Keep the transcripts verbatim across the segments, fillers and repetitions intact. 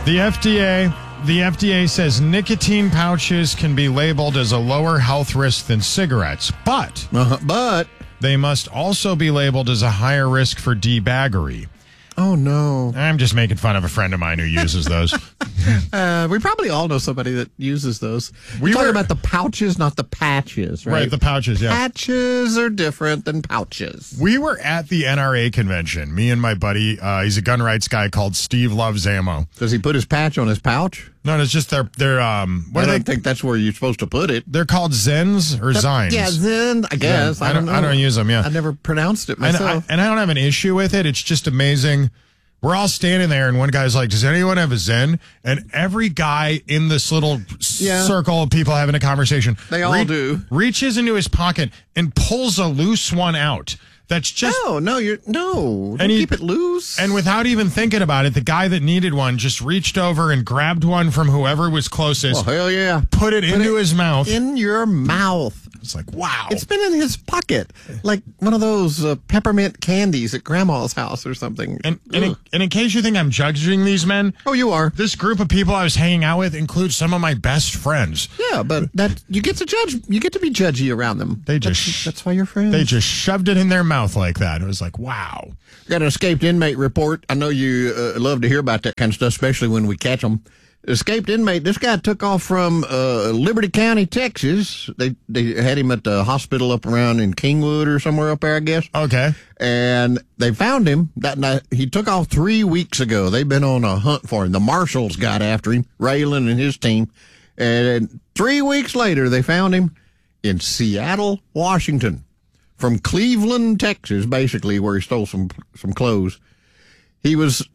The F D A, the F D A says nicotine pouches can be labeled as a lower health risk than cigarettes, but uh-huh, but they must also be labeled as a higher risk for debaggery. Oh, no. I'm just making fun of a friend of mine who uses those. uh, we probably all know somebody that uses those. We We're talking were about the pouches, not the patches, right? Right, the pouches, yeah. Patches are different than pouches. We were at the N R A convention, me and my buddy. Uh, he's a gun rights guy called Steve Loves Ammo. Does he put his patch on his pouch? No, it's just their, their um, what I are don't they? think that's where you're supposed to put it. They're called Zens or Zines. Yeah, Zen, I guess. Yeah, I, don't I don't, know. I don't use them, yeah. I never pronounced it And myself. I, and I don't have an issue with it. It's just amazing. We're all standing there, and one guy's like, does anyone have a Zen? And every guy in this little Yeah. circle of people having a conversation. They all do. Reaches into his pocket and pulls a loose one out. That's just... no, no, you're no. Don't And he- keep it loose. And without even thinking about it, the guy that needed one just reached over and grabbed one from whoever was closest, well, hell yeah. put it into his mouth. In your mouth. It's like, wow. It's been in his pocket, like one of those uh, peppermint candies at Grandma's house or something. And, and, in, and in case you think I'm judging these men, oh, you are. this group of people I was hanging out with includes some of my best friends. Yeah, but that you get to judge. You get to be judgy around them. They just that's, that's why you're friends. They just shoved it in their mouth like that. It was like, wow. Got an escaped inmate report. I know you uh, love to hear about that kind of stuff, especially when we catch them. Escaped inmate. This guy took off from uh, Liberty County, Texas. They they had him at the hospital up around in Kingwood or somewhere up there, I guess. Okay. And they found him that night. He took off three weeks ago. They've been on a hunt for him. The marshals got after him, Raylan and his team. And three weeks later, they found him in Seattle, Washington, from Cleveland, Texas, basically, where he stole some some clothes. He was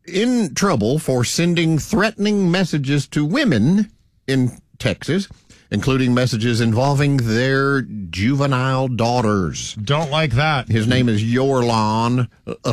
in trouble for sending threatening messages to women in Texas, including messages involving their juvenile daughters. Don't like that. His name is Yorlan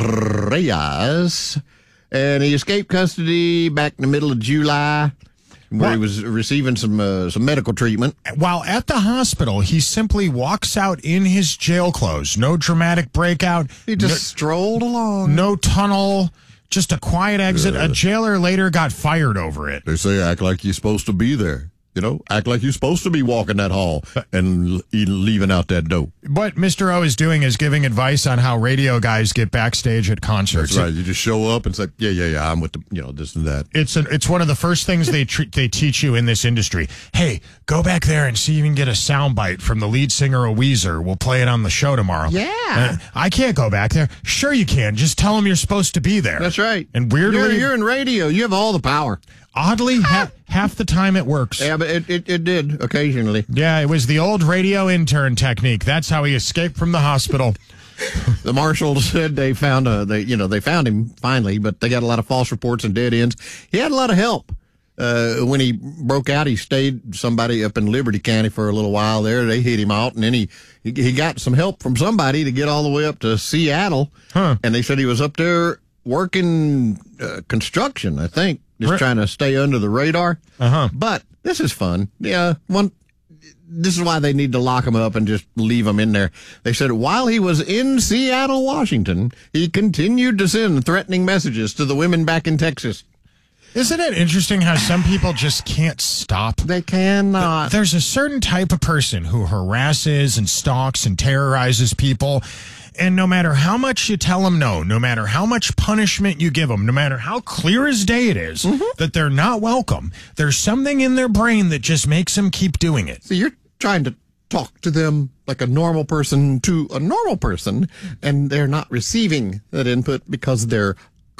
Reyes, and he escaped custody back in the middle of July, where What? he was receiving some uh, some medical treatment. While at the hospital, he simply walks out in his jail clothes. No dramatic breakout. He just no, strolled along. no tunnel. Just a quiet exit. A jailer later got fired over it. They say act like you're supposed to be there. You know, act like you're supposed to be walking that hall and l- leaving out that door. What Mister O is doing is giving advice on how radio guys get backstage at concerts. That's right. You just show up and say, yeah, yeah, yeah, I'm with the, you know, this and that. It's an, it's one of the first things they tre- they teach you in this industry. Hey, go back there and see if you can get a soundbite from the lead singer of Weezer. We'll play it on the show tomorrow. Yeah. Uh, I can't go back there. Sure you can. Just tell them you're supposed to be there. That's right. And weirdly, You're, you're in radio. You have all the power. oddly, ha- half the time it works. Yeah, but it, it, it did occasionally. Yeah, it was the old radio intern technique. That's how he escaped from the hospital. The marshals said they found a, they, you know, they found him finally, but they got a lot of false reports and dead ends. He had a lot of help. Uh, when he broke out, he stayed somebody up in Liberty County for a little while there. They hit him out, and then he, he, he got some help from somebody to get all the way up to Seattle. Huh. And they said he was up there working uh, construction, I think, just Re- trying to stay under the radar. Uh-huh. But this is fun. Yeah, one. This is why they need to lock him up and just leave him in there. They said while he was in Seattle, Washington, he continued to send threatening messages to the women back in Texas. Isn't it interesting how some people just can't stop? They cannot. There's a certain type of person who harasses and stalks and terrorizes people. And no matter how much you tell them no, no matter how much punishment you give them, no matter how clear as day it is Mm-hmm. that they're not welcome, there's something in their brain that just makes them keep doing it. So you're trying to talk to them like a normal person to a normal person, and they're not receiving that input because they're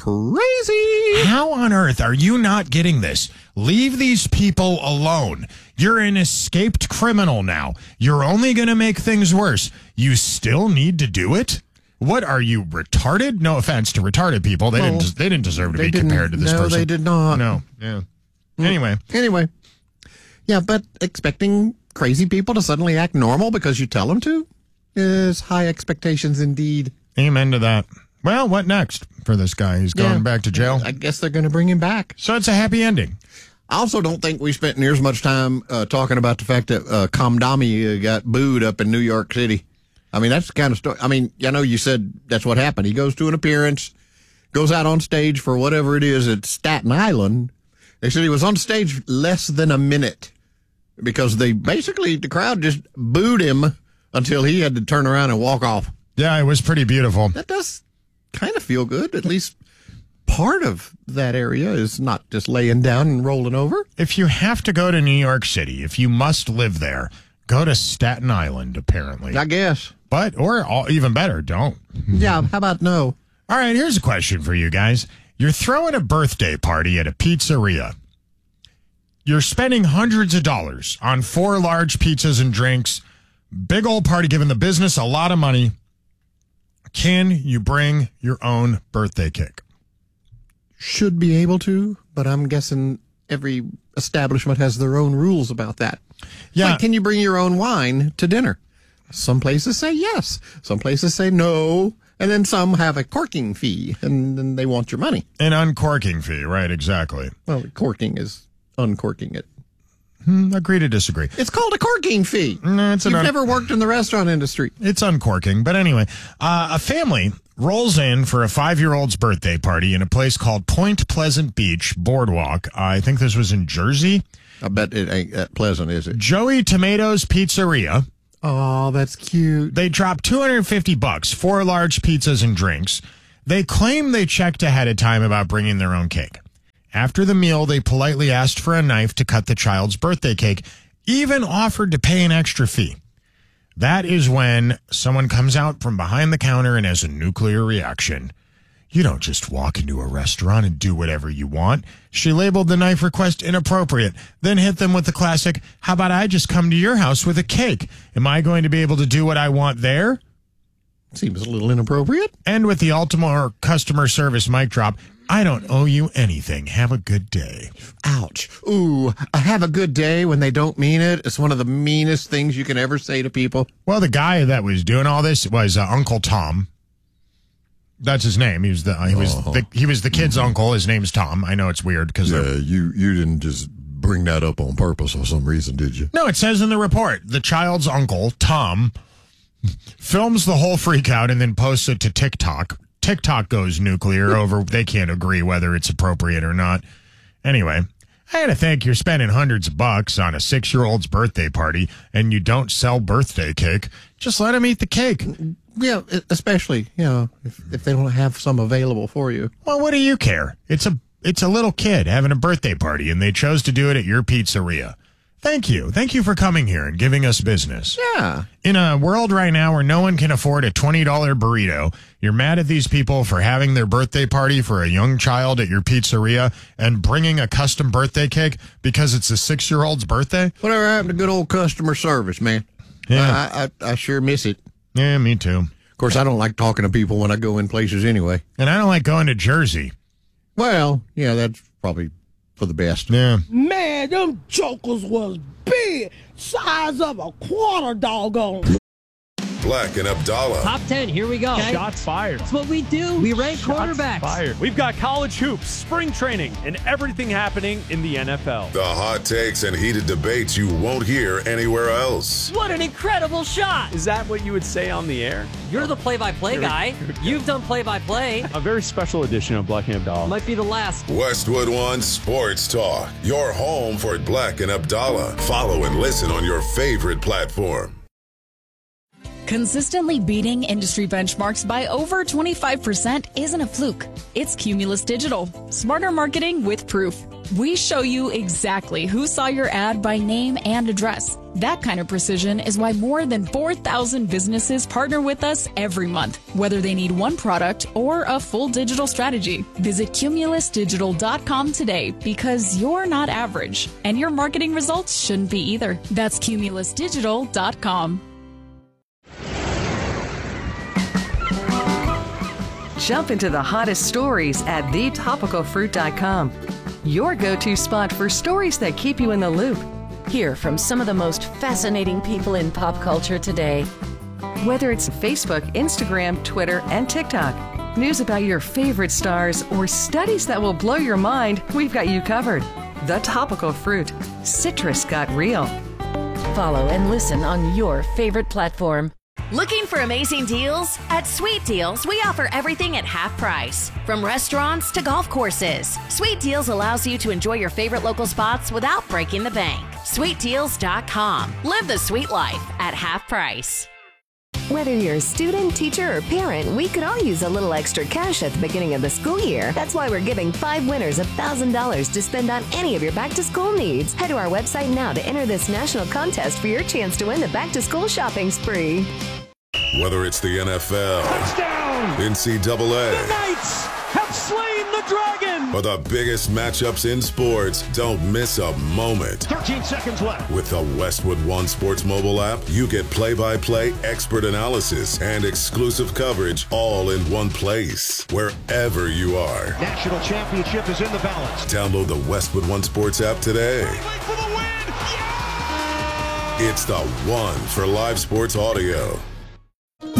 crazy. How on earth are you not getting this? Leave these people alone. You're an escaped criminal now. You're only going to make things worse. You still need to do it? What are you, retarded? No offense to retarded people. They Well, didn't. They didn't deserve to they be didn't- compared to this no, person. they did not. No. Yeah. Anyway, Anyway, yeah, but expecting crazy people to suddenly act normal because you tell them to is high expectations indeed. amen to that. Well, what next for this guy? He's going Yeah. back to jail. I guess they're going to bring him back. So it's a happy ending. I also don't think we spent near as much time uh, talking about the fact that uh, Kamdami uh, got booed up in New York City. I mean, that's the kind of story. I mean, I know you said that's what happened. He goes to an appearance, goes out on stage for whatever it is at Staten Island, They said he was on stage less than a minute because they basically, the crowd just booed him until he had to turn around and walk off. Yeah, it was pretty beautiful. That does kind of feel good. At least part of that area is not just laying down and rolling over. If you have to go to New York City, if you must live there, go to Staten Island, apparently. I guess. But, or all, even better, don't. Yeah, how about no? All right, here's a question for you guys. You're throwing a birthday party at a pizzeria. You're spending hundreds of dollars on four large pizzas and drinks. Big old party, giving the business a lot of money. Can you bring your own birthday cake? Should be able to, but I'm guessing every establishment has their own rules about that. Yeah. Like, can you bring your own wine to dinner? Some places say yes. Some places say no. And then some have a corking fee, and then they want your money. An uncorking fee, right, exactly. Well, corking is uncorking it. Hmm, agree to disagree. It's called a corking fee. No, it's You've an un- never worked in the restaurant industry. It's uncorking. But anyway, uh, a family rolls in for a five-year-old's birthday party in a place called Point Pleasant Beach Boardwalk. Uh, I think this was in Jersey. I bet it ain't that pleasant, is it? Joey Tomatoes Pizzeria. Oh, that's cute. They dropped two hundred fifty bucks, four large pizzas and drinks. They claim they checked ahead of time about bringing their own cake. After the meal, they politely asked for a knife to cut the child's birthday cake, even offered to pay an extra fee. That is when someone comes out from behind the counter and has a nuclear reaction. You don't just walk into a restaurant and do whatever you want. She labeled the knife request inappropriate, then hit them with the classic, how about I just come to your house with a cake? Am I going to be able to do what I want there? Seems a little inappropriate. And with the ultimate customer service mic drop, I don't owe you anything. Have a good day. Ouch. Ooh, I have a good day when they don't mean it. It's one of the meanest things you can ever say to people. Well, the guy that was doing all this was uh, Uncle Tom. That's his name. He was the uh, he was Uh-huh. the, he was the kid's Mm-hmm. uncle. His name's Tom. I know it's weird because Yeah, you you didn't just bring that up on purpose for some reason, did you? no, it says in the report the child's uncle Tom films the whole freak out and then posts it to TikTok. TikTok goes nuclear over they can't agree whether it's appropriate or not. Anyway, I had to think you're spending hundreds of bucks on a six-year-old's birthday party and you don't sell birthday cake. Just let him eat the cake. Yeah, especially, you know, if, if they don't have some available for you. Well, what do you care? It's a it's a little kid having a birthday party, and they chose to do it at your pizzeria. Thank you. Thank you for coming here and giving us business. Yeah. In a world right now where no one can afford a twenty dollars burrito, you're mad at these people for having their birthday party for a young child at your pizzeria and bringing a custom birthday cake because it's a six-year-old's birthday? Whatever happened to good old customer service, man? Yeah. I, I, I sure miss it. Yeah, me too. Of course, I don't like talking to people when I go in places anyway. And I don't like going to Jersey. Well, yeah, that's probably for the best. Yeah. Man, them jokers was big, size of a quarter doggone. Black and Abdallah. Top ten, here we go. Okay? Shots fired. That's what we do. We rank Shots quarterbacks. fired. We've got college hoops, spring training, and everything happening in the N F L. The hot takes and heated debates you won't hear anywhere else. What an incredible shot. Is that what you would say on the air? You're the play-by-play guy. You've done play-by-play. A very special edition of Black and Abdallah. Might be the last. Westwood One Sports Talk. Your home for Black and Abdallah. Follow and listen on your favorite platform. Consistently beating industry benchmarks by over twenty-five percent isn't a fluke. It's Cumulus Digital. Smarter marketing with proof. We show you exactly who saw your ad by name and address. That kind of precision is why more than four thousand businesses partner with us every month, whether they need one product or a full digital strategy. Visit cumulus digital dot com today because you're not average, and your marketing results shouldn't be either. That's cumulus digital dot com. Jump into the hottest stories at the topical fruit dot com. Your go-to spot for stories that keep you in the loop. Hear from some of the most fascinating people in pop culture today. Whether it's Facebook, Instagram, Twitter, and TikTok, news about your favorite stars, or studies that will blow your mind, we've got you covered. The Topical Fruit. Citrus got real. Follow and listen on your favorite platform. Looking for amazing deals? At Sweet Deals, we offer everything at half price. From restaurants to golf courses, Sweet Deals allows you to enjoy your favorite local spots without breaking the bank. sweet deals dot com. Live the sweet life at half price. Whether you're a student, teacher, or parent, we could all use a little extra cash at the beginning of the school year. That's why we're giving five winners one thousand dollars to spend on any of your back-to-school needs. Head to our website now to enter this national contest for your chance to win the back-to-school shopping spree. Whether it's the N F L, Touchdown! N C double A, The Knights have slain the dragon! or the biggest matchups in sports, don't miss a moment. thirteen seconds left. With the Westwood One Sports mobile app, you get play-by-play expert analysis and exclusive coverage all in one place, wherever you are. National championship is in the balance. Download the Westwood One Sports app today. For the win! Yeah! It's the one for live sports audio.